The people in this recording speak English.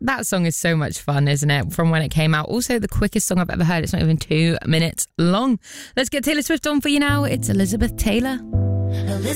That song is so much fun, isn't it? From when it came out. Also, the quickest song I've ever heard. It's not even 2 minutes long. Let's get Taylor Swift on for you now. It's Elizabeth Taylor.